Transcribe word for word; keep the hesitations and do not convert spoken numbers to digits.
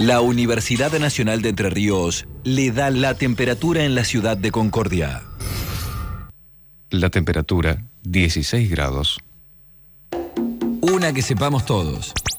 La Universidad Nacional de Entre Ríos le da la temperatura en la ciudad de Concordia. La temperatura, dieciséis grados. Una que sepamos todos.